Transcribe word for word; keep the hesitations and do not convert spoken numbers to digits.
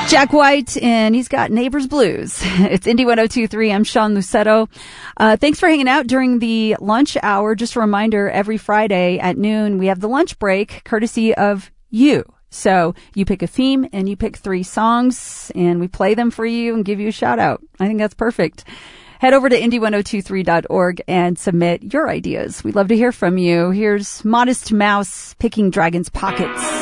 Jack White, and he's got Neighbors Blues. It's Indie one oh two point three. I'm Sean Lucetto. Uh, thanks for hanging out during the lunch hour. Just a reminder, every Friday at noon, we have the lunch break, courtesy of you. So you pick a theme and you pick three songs, and we play them for you and give you a shout out. I think that's perfect. Head over to indie one oh two three dot org and submit your ideas. We'd love to hear from you. Here's Modest Mouse, Picking Dragon's Pockets.